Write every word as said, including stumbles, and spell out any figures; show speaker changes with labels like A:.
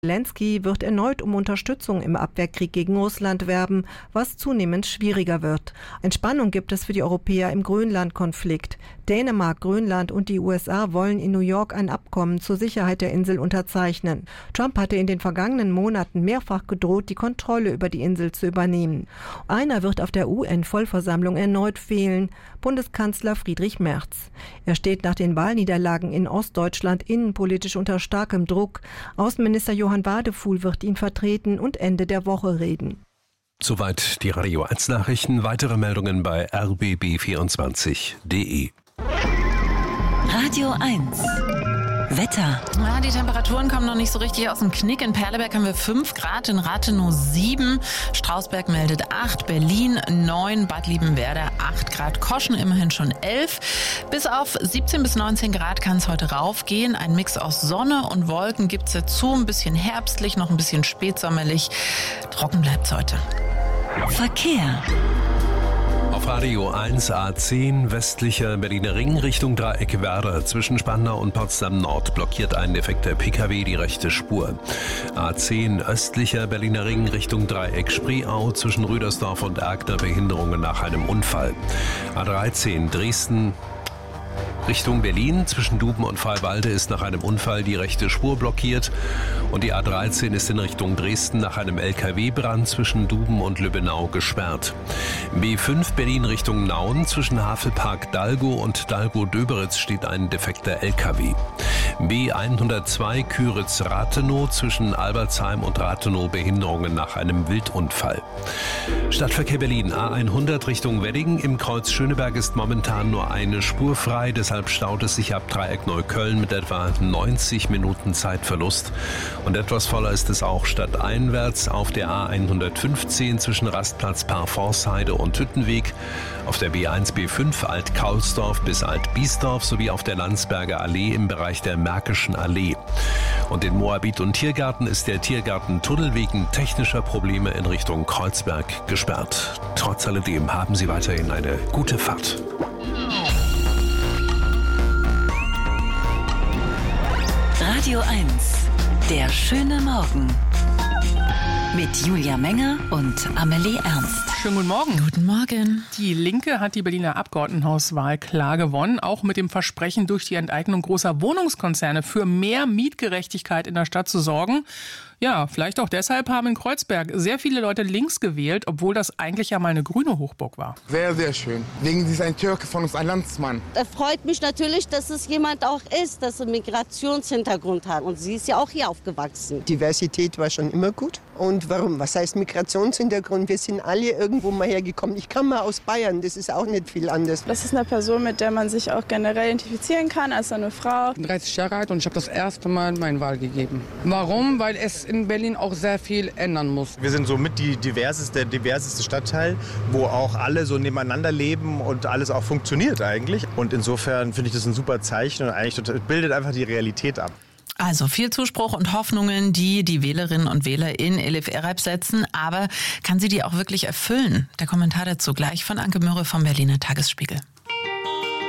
A: Zelensky wird erneut um Unterstützung im Abwehrkrieg gegen Russland werben, was zunehmend schwieriger wird. Entspannung gibt es für die Europäer im Grönland-Konflikt. Dänemark, Grönland und die U S A wollen in New York ein Abkommen zur Sicherheit der Insel unterzeichnen. Trump hatte in den vergangenen Monaten mehrfach gedroht, die Kontrolle über die Insel zu übernehmen. Einer wird auf der U N-Vollversammlung erneut fehlen: Bundeskanzler Friedrich Merz. Er steht nach den Wahlniederlagen in Ostdeutschland innenpolitisch unter starkem Druck. Außenminister Johann Wadefuhl wird ihn vertreten und Ende der Woche reden.
B: Soweit die Radio eins Nachrichten. Weitere Meldungen bei r b b vierundzwanzig punkt d e.
C: Radio eins Wetter.
D: Ja, die Temperaturen kommen noch nicht so richtig aus dem Knick. In Perleberg haben wir fünf Grad, in Rathenow sieben, Strausberg meldet acht, Berlin neun, Bad Liebenwerda acht Grad, Koschen immerhin schon elf. Bis auf siebzehn bis neunzehn Grad kann es heute raufgehen. Ein Mix aus Sonne und Wolken gibt es dazu. Ein bisschen herbstlich, noch ein bisschen spätsommerlich. Trocken bleibt es heute.
C: Verkehr.
B: Auf Radio eins A zehn westlicher Berliner Ring Richtung Dreieck Werder. Zwischen Spandau und Potsdam Nord blockiert ein defekter P K W die rechte Spur. A zehn östlicher Berliner Ring Richtung Dreieck Spreeau. Zwischen Rüdersdorf und Erkner Behinderungen nach einem Unfall. A dreizehn Dresden Richtung Berlin, zwischen Duben und Freiwalde ist nach einem Unfall die rechte Spur blockiert und die A dreizehn ist in Richtung Dresden nach einem L K W-Brand zwischen Duben und Lübbenau gesperrt. B fünf Berlin Richtung Nauen, zwischen Havelpark Dalgo und Dalgo-Döberitz steht ein defekter L K W. B hundertzwei Küritz-Rathenow, zwischen Albertsheim und Rathenow Behinderungen nach einem Wildunfall. Stadtverkehr Berlin, A hundert Richtung Wedding, im Kreuz Schöneberg ist momentan nur eine Spur frei, deshalb staut es sich ab Dreieck Neukölln mit etwa neunzig Minuten Zeitverlust. Und etwas voller ist es auch stadteinwärts auf der A hundertfünfzehn zwischen Rastplatz Parforceheide und Hüttenweg, auf der B eins B fünf Alt-Kaulsdorf bis Alt-Biesdorf sowie auf der Landsberger Allee im Bereich der Märkischen Allee. Und in Moabit und Tiergarten ist der Tiergarten-Tunnel wegen technischer Probleme in Richtung Kreuzberg gesperrt. Trotz alledem haben Sie weiterhin eine gute Fahrt.
C: Radio eins, der schöne Morgen. Mit Julia Menger und Amelie Ernst.
E: Schönen guten Morgen.
D: Guten Morgen.
E: Die Linke hat die Berliner Abgeordnetenhauswahl klar gewonnen, auch mit dem Versprechen, durch die Enteignung großer Wohnungskonzerne für mehr Mietgerechtigkeit in der Stadt zu sorgen. Ja, vielleicht auch deshalb haben in Kreuzberg sehr viele Leute links gewählt, obwohl das eigentlich ja mal eine grüne Hochburg war.
F: Sehr, sehr schön. Wegen sie ist ein Türke von uns, ein Landsmann.
G: Es freut mich natürlich, dass es jemand auch ist, das einen Migrationshintergrund hat. Und sie ist ja auch hier aufgewachsen.
H: Diversität war schon immer gut. Und warum? Was heißt Migrationshintergrund? Wir sind alle irgendwo mal hergekommen. Ich komme mal aus Bayern, das ist auch nicht viel anders.
I: Das ist eine Person, mit der man sich auch generell identifizieren kann, als eine Frau.
J: Ich bin dreißig Jahre alt und ich habe das erste Mal meine Wahl gegeben. Warum? Weil es in Berlin auch sehr viel ändern muss.
K: Wir sind somit die diverseste, der diverseste Stadtteil, wo auch alle so nebeneinander leben und alles auch funktioniert eigentlich. Und insofern finde ich das ein super Zeichen und eigentlich bildet einfach die Realität ab.
D: Also viel Zuspruch und Hoffnungen, die die Wählerinnen und Wähler in Elif Errayb setzen. Aber kann sie die auch wirklich erfüllen? Der Kommentar dazu gleich von Anke Mürre vom Berliner Tagesspiegel.